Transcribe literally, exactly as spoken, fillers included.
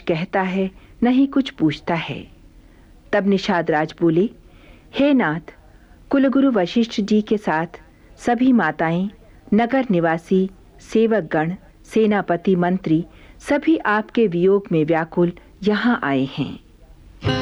कहता है, न ही कुछ पूछता है। तब निषाद राज बोले, हे नाथ, कुलगुरु वशिष्ठ जी के साथ सभी माताएं, नगर निवासी, सेवकगण, सेनापति, मंत्री सभी आपके वियोग में व्याकुल यहाँ आए हैं।